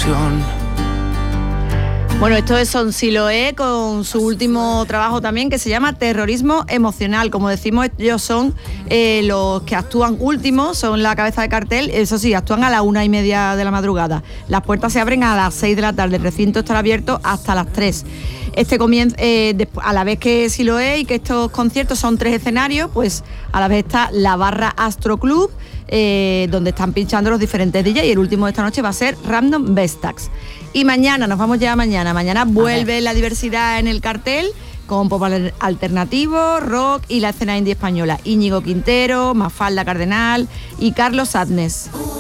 canción. Bueno, esto es Son Siloé con su último trabajo también, que se llama Terrorismo Emocional. Como decimos, ellos son los que actúan últimos, son la cabeza de cartel. Eso sí, actúan a las 1:30 de la madrugada. Las puertas se abren a las 6 de la tarde. El recinto estará abierto hasta las 3. Este comienza, a la vez que Siloé y que estos conciertos son 3 escenarios, pues a la vez está la barra Astro Club, donde están pinchando los diferentes DJs, y el último de esta noche va a ser Random Vestax. Y mañana, nos vamos ya mañana vuelve la diversidad en el cartel, con pop alternativo, rock y la escena indie española. Íñigo Quintero, Mafalda Cardenal y Carlos Adnes.